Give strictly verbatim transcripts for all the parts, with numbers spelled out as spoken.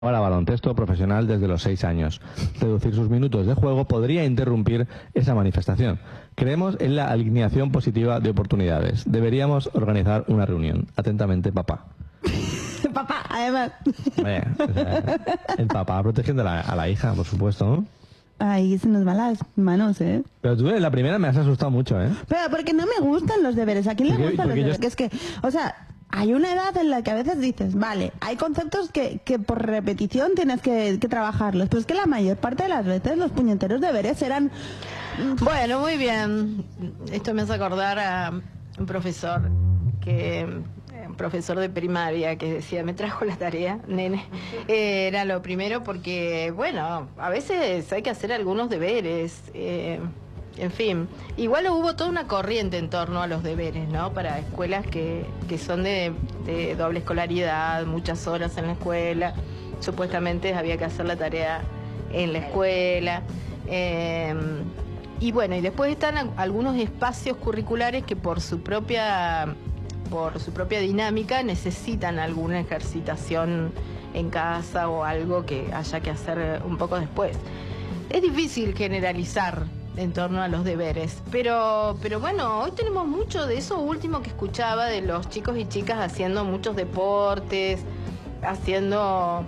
Ahora baloncesto profesional desde los seis años. Reducir sus minutos de juego podría interrumpir esa manifestación. Creemos en la alineación positiva de oportunidades. Deberíamos organizar una reunión. Atentamente, papá. Papá, además. Oye, o sea, el papá protegiendo a la, a la hija, por supuesto, ¿no? Ahí se nos van las manos, ¿eh? Pero tú en la primera me has asustado mucho, ¿eh? Pero porque no me gustan los deberes. ¿A quién le Porque- gustan los porque yo- deberes? Que es que, o sea, hay una edad en la que a veces dices, vale, hay conceptos que, que por repetición tienes que, que trabajarlos. Pero es que la mayor parte de las veces los puñeteros deberes eran... Bueno, muy bien. Esto me hace acordar a un profesor que un profesor de primaria que decía, me trajo la tarea, nene. Eh, era lo primero porque, bueno, a veces hay que hacer algunos deberes. Eh, en fin, igual hubo toda una corriente en torno a los deberes, ¿no? Para escuelas que, que son de, de doble escolaridad, muchas horas en la escuela. Supuestamente había que hacer la tarea en la escuela. Eh, y bueno, y después están a- algunos espacios curriculares que por su propia por su propia dinámica necesitan alguna ejercitación en casa o algo que haya que hacer un poco después. Es difícil generalizar en torno a los deberes, pero pero bueno, hoy tenemos mucho de eso último que escuchaba de los chicos y chicas haciendo muchos deportes, haciendo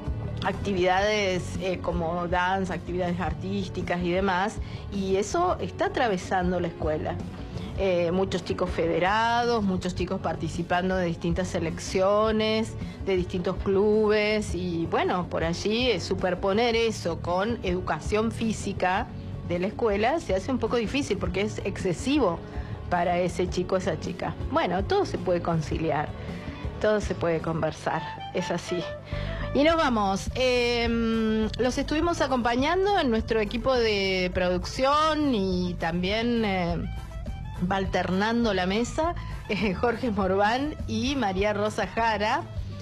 actividades eh, como danza, actividades artísticas y demás, y eso está atravesando la escuela. Eh, muchos chicos federados, muchos chicos participando de distintas selecciones, de distintos clubes, y bueno, por allí eh, superponer eso con educación física de la escuela se hace un poco difícil porque es excesivo para ese chico o esa chica. Bueno, todo se puede conciliar, todo se puede conversar, es así. Y nos vamos. Eh, los estuvimos acompañando en nuestro equipo de producción y también eh, va alternando la mesa eh, Jorge Morván y María Rosa Jara.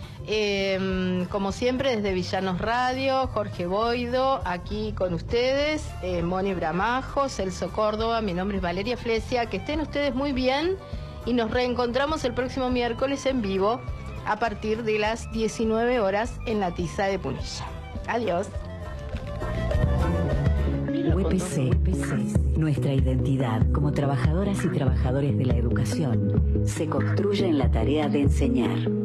Eh, como siempre desde Villanos Radio, Jorge Boido, aquí con ustedes, eh, Moni Bramajo, Celso Córdoba, mi nombre es Valeria Flesia, que estén ustedes muy bien y nos reencontramos el próximo miércoles en vivo a partir de las diecinueve horas en la Tiza de Punilla. Adiós. U E P C, nuestra identidad como trabajadoras y trabajadores de la educación, se construye en la tarea de enseñar.